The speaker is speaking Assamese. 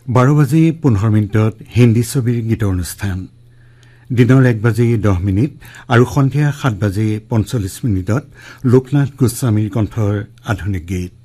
12 বাজি 15 মিনিটত হিন্দী ছবিৰ গীতৰ অনুষ্ঠান দিনৰ 1 বাজি 10 মিনিট আৰু সন্ধিয়া 7 বাজি 45 মিনিটত লোকনাথ গোস্বামীৰ কণ্ঠৰ আধুনিক গীত